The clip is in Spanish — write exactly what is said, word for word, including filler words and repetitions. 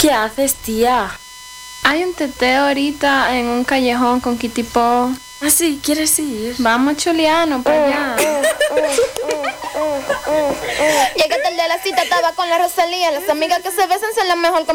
¿Qué haces, tía? Hay un teteo ahorita en un callejón con Kitipo. ¿Ah, sí? ¿Quieres ir? Vamos, Chuliano, para allá. Llegaste el de la cita, estaba con la Rosalía. Las amigas que se besan son la mejor